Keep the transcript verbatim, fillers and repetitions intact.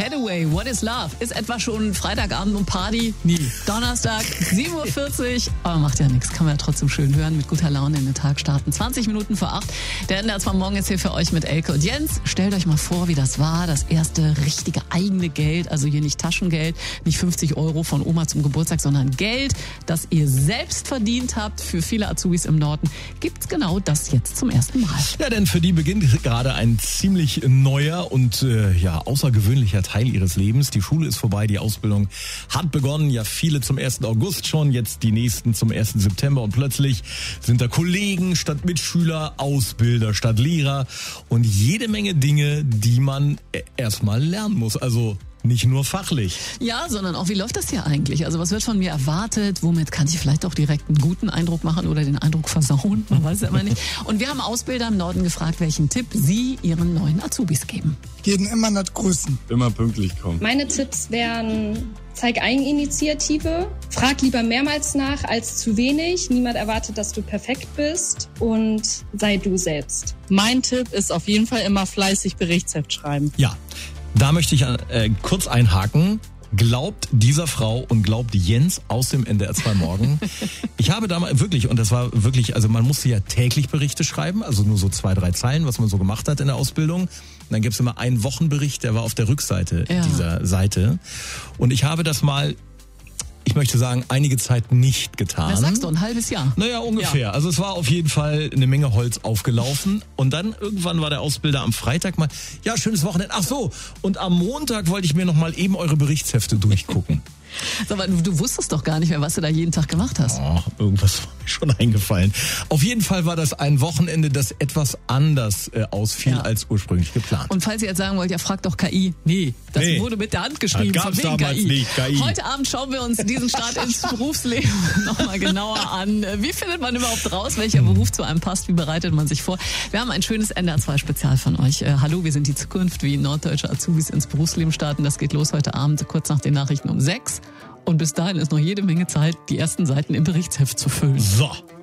Hathaway, What is Love? Ist etwa schon Freitagabend und Party? Nie. Donnerstag, sieben Uhr vierzig. Aber macht ja nichts, kann man ja trotzdem schön hören, mit guter Laune in den Tag starten. zwanzig Minuten vor acht. Der N D R zwei Morgen ist hier für euch mit Elke und Jens. Stellt euch mal vor, wie das war, das erste richtige eigene Geld, also hier nicht Taschengeld, nicht fünfzig Euro von Oma zum Geburtstag, sondern Geld, das ihr selbst verdient habt. Für viele Azubis im Norden gibt's genau das jetzt zum ersten Mal. Ja, denn für die beginnt gerade ein ziemlich neuer und äh, ja außergewöhnlicher Teil ihres Lebens. Die Schule ist vorbei, die Ausbildung hat begonnen. Ja, viele zum ersten August schon, jetzt die nächsten zum ersten September. Und plötzlich sind da Kollegen statt Mitschüler, Ausbilder statt Lehrer und jede Menge Dinge, die man erstmal lernen muss. Also nicht nur fachlich. Ja, sondern auch, wie läuft das hier eigentlich? Also was wird von mir erwartet? Womit kann ich vielleicht auch direkt einen guten Eindruck machen oder den Eindruck versauen? Man weiß es immer nicht. Und wir haben Ausbilder im Norden gefragt, welchen Tipp sie ihren neuen Azubis geben. Jeden immer nicht grüßen. Immer pünktlich kommen. Meine Tipps wären: Zeig Eigeninitiative, frag lieber mehrmals nach als zu wenig. Niemand erwartet, dass du perfekt bist, und sei du selbst. Mein Tipp ist auf jeden Fall immer fleißig Berichtsheft schreiben. Ja, da möchte ich äh, kurz einhaken. Glaubt dieser Frau und glaubt Jens aus dem N D R zwei Morgen. Ich habe damals wirklich, und das war wirklich, also man musste ja täglich Berichte schreiben, also nur so zwei, drei Zeilen, was man so gemacht hat in der Ausbildung. Und dann gibt es immer einen Wochenbericht, der war auf der Rückseite ja. dieser Seite. Und ich habe das mal, ich möchte sagen, einige Zeit nicht getan. Was sagst du, ein halbes Jahr? Naja, ungefähr. Ja. Also es war auf jeden Fall eine Menge Holz aufgelaufen. Und dann irgendwann war der Ausbilder am Freitag mal, ja, schönes Wochenende. Ach so, und am Montag wollte ich mir noch mal eben eure Berichtshefte durchgucken. Aber du, du wusstest doch gar nicht mehr, was du da jeden Tag gemacht hast. Oh, irgendwas war mir schon eingefallen. Auf jeden Fall war das ein Wochenende, das etwas anders äh, ausfiel ja. als ursprünglich geplant. Und falls ihr jetzt sagen wollt, ja, fragt doch K I. Nee, das nee. wurde mit der Hand geschrieben. Das gab's damals K I. Nicht, K I. Heute Abend schauen wir uns diesen Start ins Berufsleben nochmal genauer an. Wie findet man überhaupt raus, welcher Beruf zu einem passt? Wie bereitet man sich vor? Wir haben ein schönes N D R zwei Spezial von euch. Äh, hallo, wir sind die Zukunft, wie norddeutsche Azubis ins Berufsleben starten. Das geht los heute Abend, kurz nach den Nachrichten um sechs. Und bis dahin ist noch jede Menge Zeit, die ersten Seiten im Berichtsheft zu füllen. So.